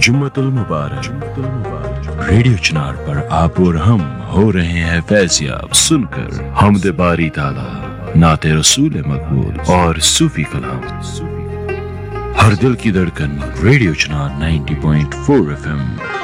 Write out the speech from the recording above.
जुम्मतुल मुबारक। Radio चिनार पर आप और हम हो रहे हैं फैज़याब सुनकर हमदे बारी ताला, नाते रसूल मकबूल और सूफी कलाम। हर दिल की धड़कन रेडियो चिनार 90.4 FM।